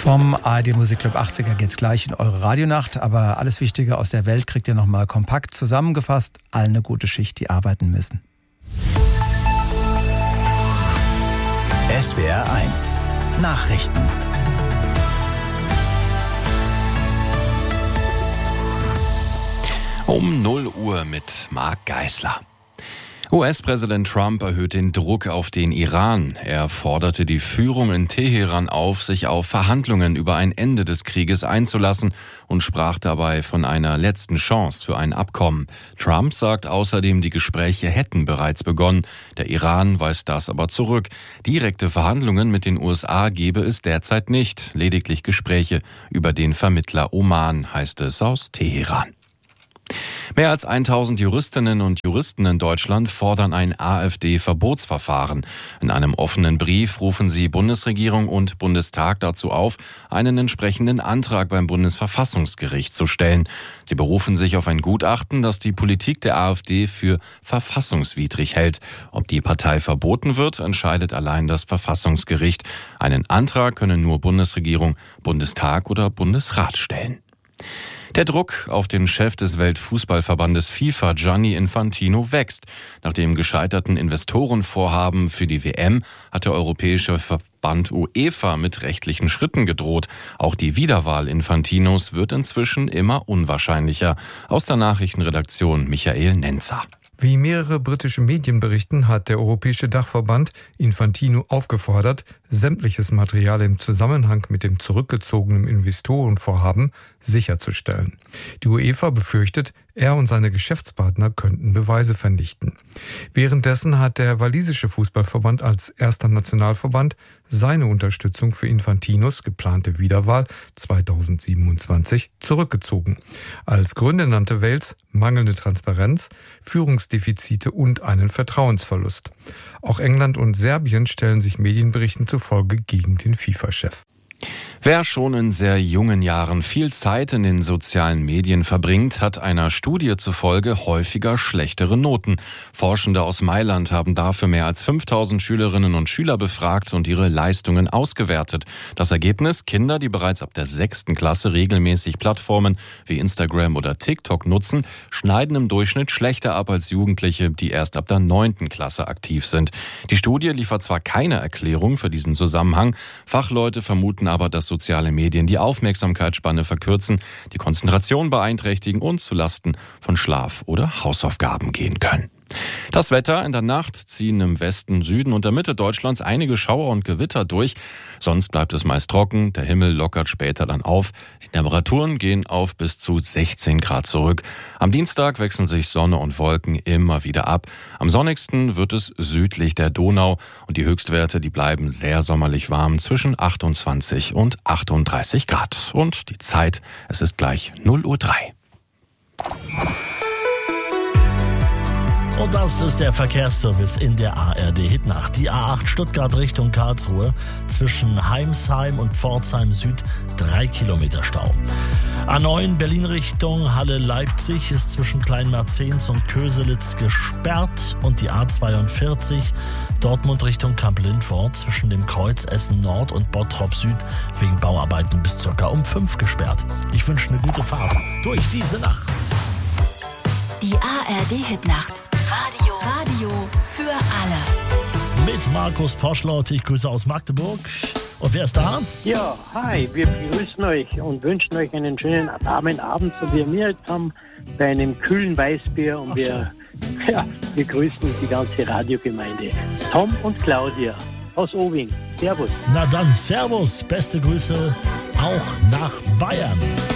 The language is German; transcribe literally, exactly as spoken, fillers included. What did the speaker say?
Vom A R D Musikclub achtziger geht's gleich in eure Radionacht, aber alles Wichtige aus der Welt kriegt ihr nochmal kompakt zusammengefasst. Allen eine gute Schicht, die arbeiten müssen. S W R eins Nachrichten. Um null Uhr mit Marc Geisler. U S-Präsident Trump erhöht den Druck auf den Iran. Er forderte die Führung in Teheran auf, sich auf Verhandlungen über ein Ende des Krieges einzulassen und sprach dabei von einer letzten Chance für ein Abkommen. Trump sagt außerdem, die Gespräche hätten bereits begonnen. Der Iran weist das aber zurück. Direkte Verhandlungen mit den U S A gebe es derzeit nicht. Lediglich Gespräche über den Vermittler Oman, heißt es aus Teheran. Mehr als tausend Juristinnen und Juristen in Deutschland fordern ein AfD-Verbotsverfahren. In einem offenen Brief rufen sie Bundesregierung und Bundestag dazu auf, einen entsprechenden Antrag beim Bundesverfassungsgericht zu stellen. Sie berufen sich auf ein Gutachten, das die Politik der AfD für verfassungswidrig hält. Ob die Partei verboten wird, entscheidet allein das Verfassungsgericht. Einen Antrag können nur Bundesregierung, Bundestag oder Bundesrat stellen. Der Druck auf den Chef des Weltfußballverbandes FIFA, Gianni Infantino, wächst. Nach dem gescheiterten Investorenvorhaben für die W M hat der europäische Verband UEFA mit rechtlichen Schritten gedroht. Auch die Wiederwahl Infantinos wird inzwischen immer unwahrscheinlicher. Aus der Nachrichtenredaktion Michael Nenzer. Wie mehrere britische Medien berichten, hat der Europäische Dachverband Infantino aufgefordert, sämtliches Material im Zusammenhang mit dem zurückgezogenen Investorenvorhaben sicherzustellen. Die UEFA befürchtet, er und seine Geschäftspartner könnten Beweise vernichten. Währenddessen hat der walisische Fußballverband als erster Nationalverband seine Unterstützung für Infantinos geplante Wiederwahl zweitausendsiebenundzwanzig zurückgezogen. Als Gründe nannte Wales mangelnde Transparenz, Führungsdefizite und einen Vertrauensverlust. Auch England und Serbien stellen sich Medienberichten zufolge gegen den FIFA-Chef. Wer schon in sehr jungen Jahren viel Zeit in den sozialen Medien verbringt, hat einer Studie zufolge häufiger schlechtere Noten. Forschende aus Mailand haben dafür mehr als fünftausend Schülerinnen und Schüler befragt und ihre Leistungen ausgewertet. Das Ergebnis: Kinder, die bereits ab der sechsten Klasse regelmäßig Plattformen wie Instagram oder TikTok nutzen, schneiden im Durchschnitt schlechter ab als Jugendliche, die erst ab der neunten Klasse aktiv sind. Die Studie liefert zwar keine Erklärung für diesen Zusammenhang, Fachleute vermuten aber, dass soziale Medien die Aufmerksamkeitsspanne verkürzen, die Konzentration beeinträchtigen und zulasten von Schlaf oder Hausaufgaben gehen können. Das Wetter: In der Nacht ziehen im Westen, Süden und der Mitte Deutschlands einige Schauer und Gewitter durch. Sonst bleibt es meist trocken, der Himmel lockert später dann auf. Die Temperaturen gehen auf bis zu sechzehn Grad zurück. Am Dienstag wechseln sich Sonne und Wolken immer wieder ab. Am sonnigsten wird es südlich der Donau und die Höchstwerte, die bleiben sehr sommerlich warm, zwischen achtundzwanzig und achtunddreißig Grad. Und die Zeit: es ist gleich null Uhr drei. Und das ist der Verkehrsservice in der A R D-Hitnacht. Die A acht Stuttgart Richtung Karlsruhe zwischen Heimsheim und Pforzheim Süd drei Kilometer Stau. A neun Berlin Richtung Halle-Leipzig ist zwischen Kleinmerzens und Köselitz gesperrt und die A zweiundvierzig Dortmund Richtung Kamp-Lindfort zwischen dem Kreuz Essen Nord und Bottrop Süd wegen Bauarbeiten bis circa um fünf gesperrt. Ich wünsche eine gute Fahrt durch diese Nacht. Die A R D-Hitnacht. Radio. Radio für alle. Mit Markus Poschlott, ich grüße aus Magdeburg. Und wer ist da? Ja, hi, wir begrüßen euch und wünschen euch einen schönen warmen Abend, so wie wir jetzt haben, bei einem kühlen Weißbier. Und wir, ja, wir grüßen die ganze Radiogemeinde. Tom und Claudia aus Owing. Servus. Na dann, Servus, beste Grüße auch nach Bayern.